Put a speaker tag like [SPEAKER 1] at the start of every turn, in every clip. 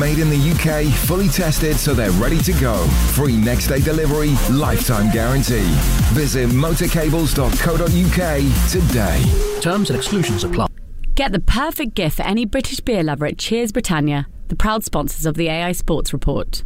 [SPEAKER 1] Made in the UK, fully tested so they're ready to go. Free next day delivery, lifetime guarantee. Visit motorcables.co.uk today.
[SPEAKER 2] Terms and exclusions apply.
[SPEAKER 3] Get the perfect gift for any British beer lover at Cheers Britannia, the proud sponsors of the AI Sports Report.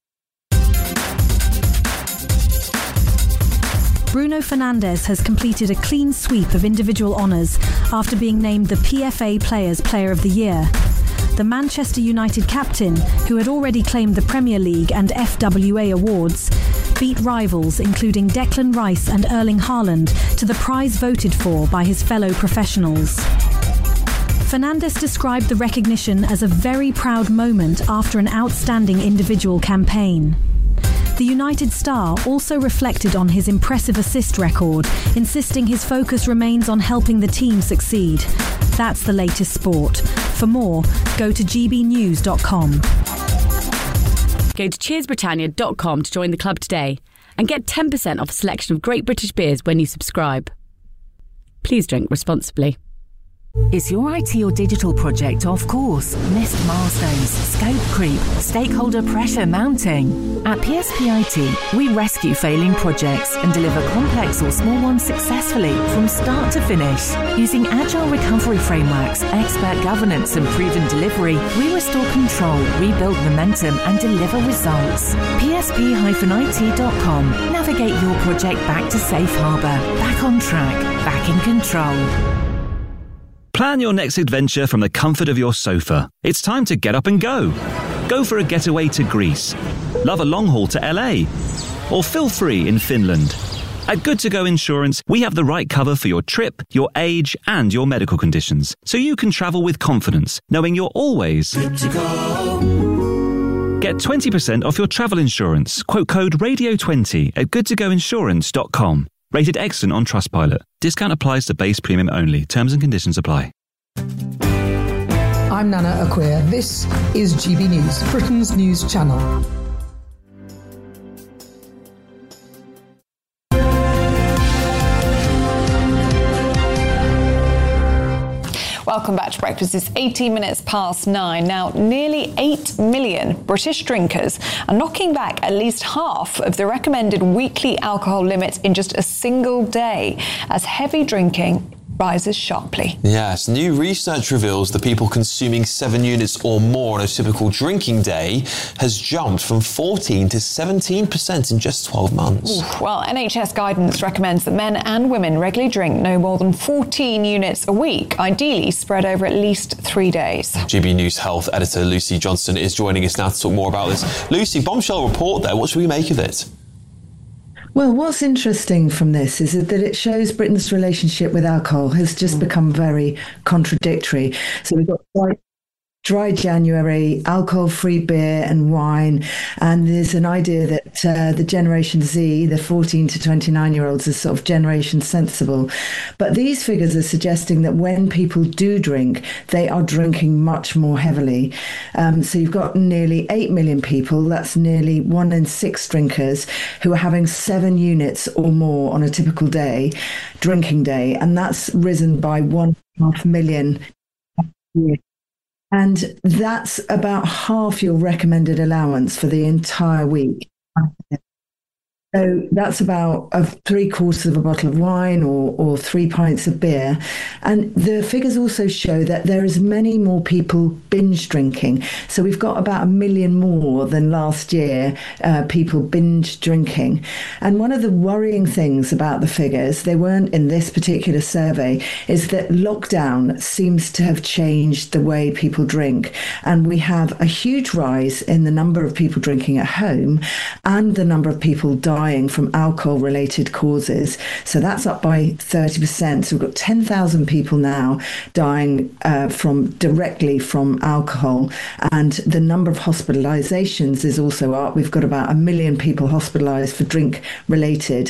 [SPEAKER 4] Bruno Fernandes has completed a clean sweep of individual honours after being named the PFA Players Player of the Year. The Manchester United captain, who had already claimed the Premier League and FWA awards, beat rivals including Declan Rice and Erling Haaland to the prize voted for by his fellow professionals. Fernandes described the recognition as a very proud moment after an outstanding individual campaign. The United star also reflected on his impressive assist record, insisting his focus remains on helping the team succeed. That's the latest sport. For more, go to gbnews.com.
[SPEAKER 3] Go to cheersbritannia.com to join the club today and get 10% off a selection of great British beers when you subscribe. Please drink responsibly.
[SPEAKER 5] Is your IT or digital project off course? Missed milestones, scope creep, stakeholder pressure mounting? At PSPIT, we rescue failing projects and deliver complex or small ones successfully from start to finish. Using agile recovery frameworks, expert governance and proven delivery, we restore control, rebuild momentum and deliver results. PSP-IT.com. Navigate your project back to safe harbour, back on track, back in control.
[SPEAKER 6] Plan your next adventure from the comfort of your sofa. It's time to get up and go. Go for a getaway to Greece. Love a long haul to LA. Or feel free in Finland. At Good To Go Insurance, we have the right cover for your trip, your age, and your medical conditions, so you can travel with confidence, knowing you're always good to go. Get 20% off your travel insurance. Quote code Radio20 at goodtogoinsurance.com. Rated excellent on Trustpilot. Discount applies to base premium only. Terms and conditions apply.
[SPEAKER 7] I'm Nana Acquia. This is GB News, Britain's news channel.
[SPEAKER 8] Welcome back to Breakfast. It's 18 minutes past 9. Now, nearly 8 million British drinkers are knocking back at least half of the recommended weekly alcohol limit in just a single day as heavy drinking rises sharply.
[SPEAKER 9] Yes, new research reveals that people consuming 7 units or more on a typical drinking day has jumped from 14 to 17% in just 12 months.
[SPEAKER 8] Oof, well, NHS guidance recommends that men and women regularly drink no more than 14 units a week, ideally spread over at least 3 days.
[SPEAKER 9] GB News Health editor Lucy Johnson is joining us now to talk more about this. Lucy, bombshell report there. What should we make of it?
[SPEAKER 10] Well, what's interesting from this is that it shows Britain's relationship with alcohol has just become very contradictory. So we've got dry January, alcohol-free beer and wine, and there's an idea that the Generation Z, the 14 to 29-year-olds, is sort of generation sensible. But these figures are suggesting that when people do drink, they are drinking much more heavily. So you've got nearly 8 million people, that's nearly 1 in 6 drinkers, who are having 7 units or more on a typical day, drinking day, and that's risen by 1.5 million a year. And that's about half your recommended allowance for the entire week. So that's about 3/4 of a bottle of wine or 3 pints of beer. And the figures also show that there is many more people binge drinking. So we've got about 1 million more than last year, people binge drinking. And one of the worrying things about the figures, they weren't in this particular survey, is that lockdown seems to have changed the way people drink. And we have a huge rise in the number of people drinking at home and the number of people dying from alcohol-related causes. So that's up by 30%. So we've got 10,000 people now dying directly from alcohol. And the number of hospitalizations is also up. We've got about 1 million people hospitalized for drink-related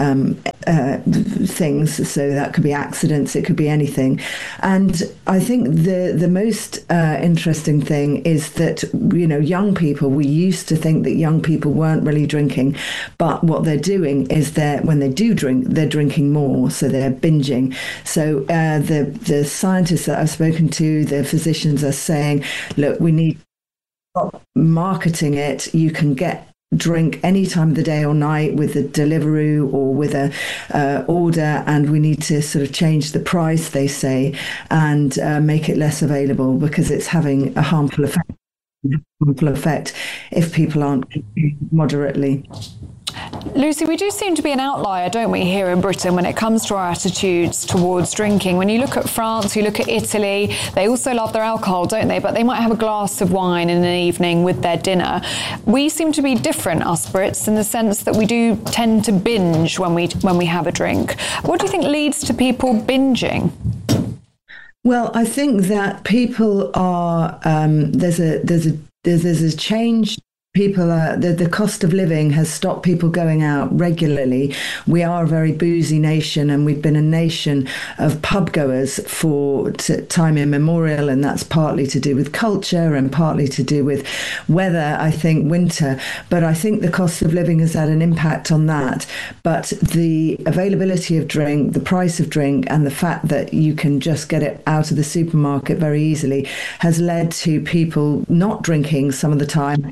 [SPEAKER 10] things. So that could be accidents, it could be anything. And I think the most interesting thing is that, you know, young people, we used to think that young people weren't really drinking, but what they're doing is that when they do drink, they're drinking more, so they're binging. So the scientists that I've spoken to, the physicians are saying, look, we need stop marketing it. You can get drink any time of the day or night with a Deliveroo or with a order, and we need to sort of change the price, they say, and make it less available because it's having a harmful effect if people aren't moderately.
[SPEAKER 8] Lucy, we do seem to be an outlier, don't we, here in Britain when it comes to our attitudes towards drinking. When you look at France, you look at Italy, they also love their alcohol, don't they? But they might have a glass of wine in an evening with their dinner. We seem to be different, us Brits, in the sense that we do tend to binge when we have a drink. What do you think leads to people binging?
[SPEAKER 10] Well, I think that people are there's a change. People the cost of living has stopped people going out regularly. We are a very boozy nation, and we've been a nation of pub goers for time immemorial, and that's partly to do with culture and partly to do with weather, I think, winter. But I think the cost of living has had an impact on that. But the availability of drink, the price of drink, and the fact that you can just get it out of the supermarket very easily has led to people not drinking some of the time.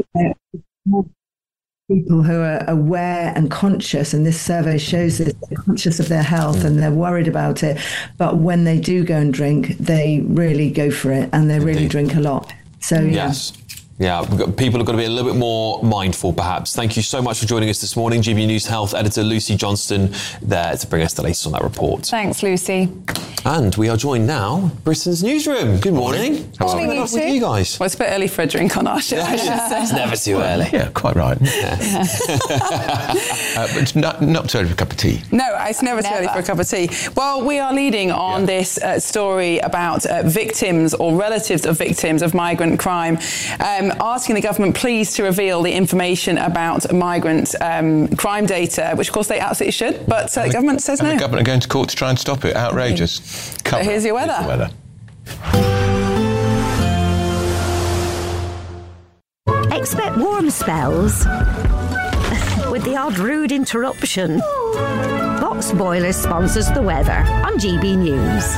[SPEAKER 10] People who are aware and conscious, and this survey shows this, they're conscious of their health and they're worried about it, but when they do go and drink, they really go for it and they really drink a lot. So
[SPEAKER 9] yes. Yeah, people have got to be a little bit more mindful, perhaps. Thank you so much for joining us this morning. GB News Health editor Lucy Johnston there to bring us the latest on that report.
[SPEAKER 8] Thanks, Lucy.
[SPEAKER 9] And we are joined now, Britain's Newsroom. Good morning.
[SPEAKER 8] Morning,
[SPEAKER 9] What's with you guys?
[SPEAKER 2] Well, it's a bit early for a drink on our show, I should say.
[SPEAKER 9] It's never too early.
[SPEAKER 11] Yeah, quite right. Yeah. But it's not too early for a cup of tea.
[SPEAKER 2] No, it's never too early for a cup of tea. Well, we are leading on this story about victims or relatives of victims of migrant crime, asking the government please to reveal the information about migrant crime data, which of course they absolutely should, but the government says no.
[SPEAKER 11] The government are going to court to try and stop it. Outrageous.
[SPEAKER 2] But here's your weather.
[SPEAKER 12] Expect warm spells with the odd rude interruption. Box Boilers sponsors the weather on GB News.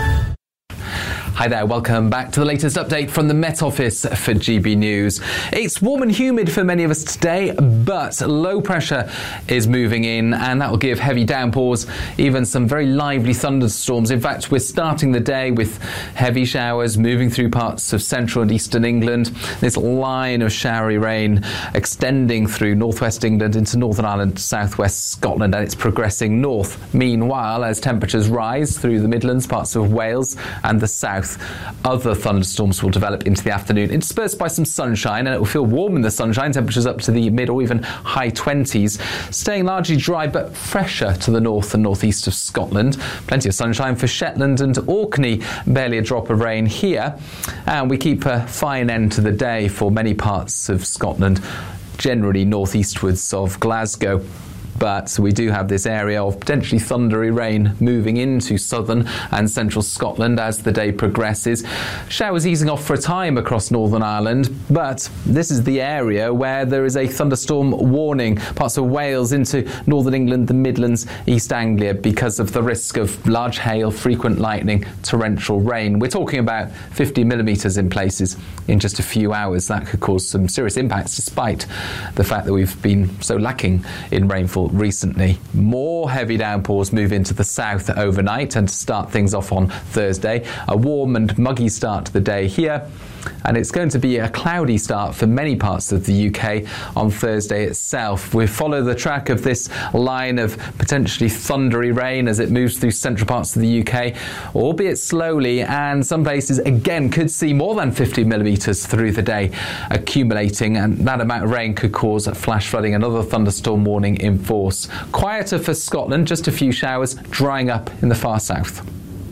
[SPEAKER 13] Hi there, welcome back to the latest update from the Met Office for GB News. It's warm and humid for many of us today, but low pressure is moving in, and that will give heavy downpours, even some very lively thunderstorms. In fact, we're starting the day with heavy showers moving through parts of central and eastern England. This line of showery rain extending through northwest England into Northern Ireland, southwest Scotland, and it's progressing north. Meanwhile, as temperatures rise through the Midlands, parts of Wales and the south, other thunderstorms will develop into the afternoon, interspersed by some sunshine, and it will feel warm in the sunshine, temperatures up to the mid or even high 20s, staying largely dry but fresher to the north and northeast of Scotland. Plenty of sunshine for Shetland and Orkney, barely a drop of rain here, and we keep a fine end to the day for many parts of Scotland, generally northeastwards of Glasgow. But we do have this area of potentially thundery rain moving into southern and central Scotland as the day progresses. Showers easing off for a time across Northern Ireland, but this is the area where there is a thunderstorm warning. Parts of Wales into northern England, the Midlands, East Anglia, because of the risk of large hail, frequent lightning, torrential rain. We're talking about 50 millimetres in places in just a few hours. That could cause some serious impacts, despite the fact that we've been so lacking in rainfall recently. More heavy downpours move into the south overnight, and to start things off on Thursday, a warm and muggy start to the day here, and it's going to be a cloudy start for many parts of the UK on Thursday itself. We follow the track of this line of potentially thundery rain as it moves through central parts of the UK, albeit slowly, and some places again could see more than 50 millimetres through the day accumulating, and that amount of rain could cause flash flooding. Another thunderstorm warning in force. Quieter for Scotland, just a few showers drying up in the far south.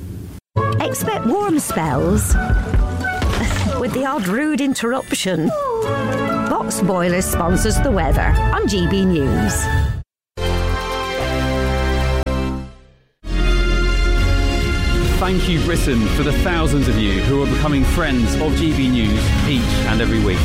[SPEAKER 12] Expect warm spells with the odd rude interruption. Box Boilers sponsors the weather on GB News.
[SPEAKER 14] Thank you, Britain, for the thousands of you who are becoming friends of GB News each and every week.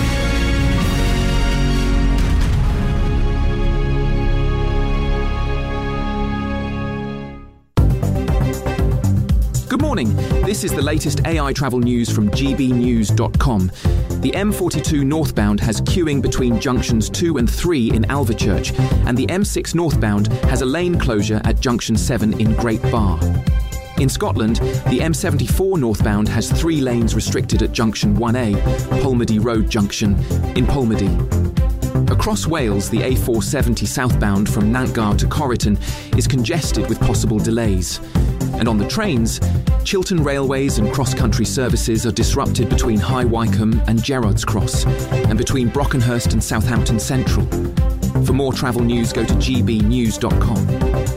[SPEAKER 15] Good morning. morning. This is the latest AI travel news from gbnews.com. The M42 northbound has queuing between junctions 2 and 3 in Alvechurch, and the M6 northbound has a lane closure at junction 7 in Great Barr. In Scotland, the M74 northbound has 3 lanes restricted at junction 1A, Polmadie Road Junction, in Polmadie. Across Wales, the A470 southbound from Nantgar to Corriton is congested with possible delays. And on the trains, Chiltern Railways and cross-country services are disrupted between High Wycombe and Gerrards Cross, and between Brockenhurst and Southampton Central. For more travel news, go to gbnews.com.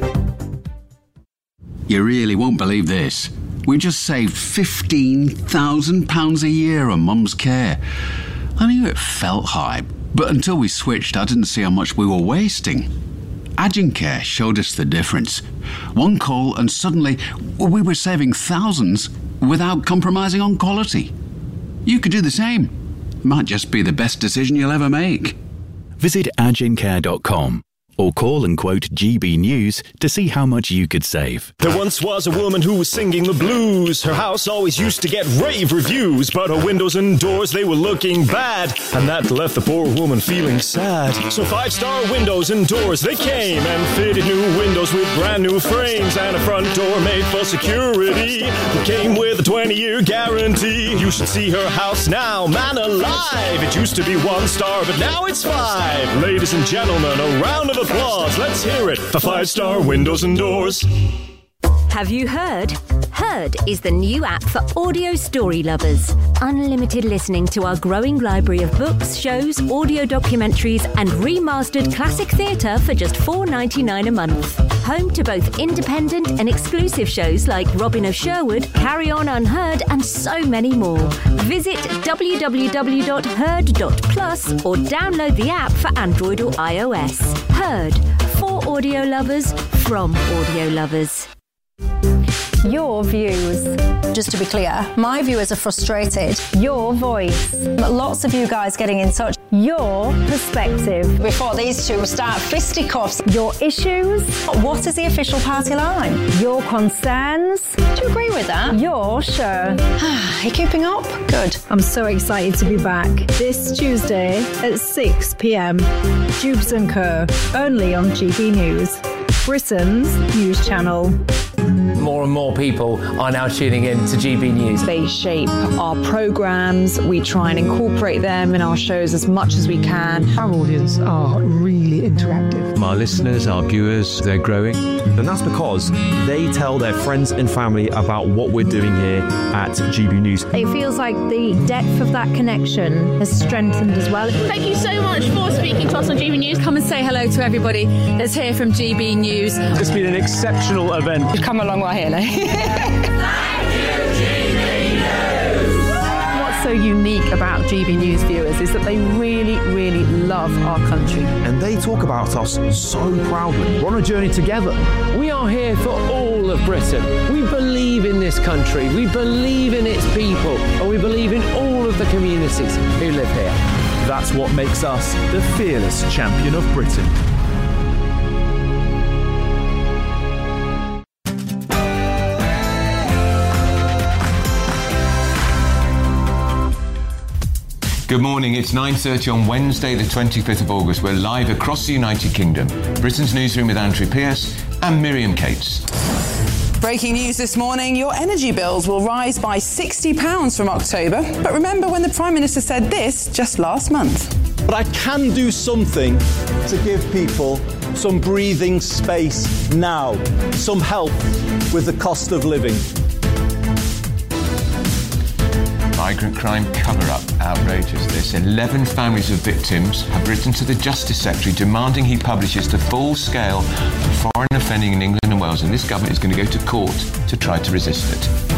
[SPEAKER 16] You really won't believe this. We just saved £15,000 a year on Mum's care. I knew it felt high, but until we switched, I didn't see how much we were wasting. Agencare showed us the difference. One call and suddenly we were saving thousands without compromising on quality. You could do the same. Might just be the best decision you'll ever make.
[SPEAKER 17] Visit agencare.com or call and quote GB News to see how much you could save.
[SPEAKER 18] There once was a woman who was singing the blues. Her house always used to get rave reviews, but her windows and doors, they were looking bad, and that left the poor woman feeling sad. So 5-star windows and doors, they came and fitted new windows with brand new frames and a front door made for security. It came with a 20-year guarantee. You should see her house now, man alive. It used to be 1 star, but now it's 5. Ladies and gentlemen, a round of applause. Let's hear it for 5-star windows and doors.
[SPEAKER 12] Have you heard? Heard is the new app for audio story lovers. Unlimited listening to our growing library of books, shows, audio documentaries and remastered classic theatre for just $4.99 a month. Home to both independent and exclusive shows like Robin of Sherwood, Carry On Unheard and so many more. Visit www.heard.plus or download the app for Android or iOS. Heard, for audio lovers, from audio lovers.
[SPEAKER 19] Your views. Just to be clear, my viewers are frustrated. Your voice. Lots of you guys getting in touch. Your perspective. Before these two start fisticuffs. Your issues. What is the official party line? Your concerns. Do you agree with that? Your show. Are you keeping up? Good.
[SPEAKER 20] I'm so excited to be back. This Tuesday at 6 p.m. Jubes & Co. Only on GB News. Britain's news channel.
[SPEAKER 21] More and more people are now tuning in to GB News.
[SPEAKER 22] They shape our programmes. We try and incorporate them in our shows as much as we can.
[SPEAKER 7] Our audience are really interactive.
[SPEAKER 23] Our listeners, our viewers, they're growing.
[SPEAKER 24] And that's because they tell their friends and family about what we're doing here at GB News.
[SPEAKER 20] It feels like the depth of that connection has strengthened as well.
[SPEAKER 25] Thank you so much for speaking to us on GB News. Come and say hello to everybody that's here from GB News.
[SPEAKER 24] It's been an exceptional event.
[SPEAKER 2] We've come a long way here,
[SPEAKER 25] Thank you, GB News.
[SPEAKER 22] What's so unique about GB News viewers is that they really, really love our country.
[SPEAKER 24] And they talk about us so proudly. We're on a journey together.
[SPEAKER 21] We are here for all of Britain. We believe in this country. We believe in its people. And we believe in all of the communities who live here.
[SPEAKER 24] That's what makes us the fearless champion of Britain.
[SPEAKER 11] Good morning, it's 9:30 on Wednesday the 25th of August. We're live across the United Kingdom. Britain's newsroom with Andrew Pearce and Miriam Cates.
[SPEAKER 2] Breaking news this morning, your energy bills will rise by £60 from October. But remember when the Prime Minister said this just last month.
[SPEAKER 26] But I can do something to give people some breathing space now, some help with the cost of living.
[SPEAKER 11] Migrant crime cover-up. Outrageous this. 11 families of victims have written to the Justice Secretary demanding he publishes the full scale of foreign offending in England and Wales, and this government is going to go to court to try to resist it.